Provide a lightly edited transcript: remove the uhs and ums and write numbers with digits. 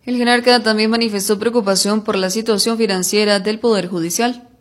El jerarca también manifestó preocupación por la situación financiera del Poder Judicial.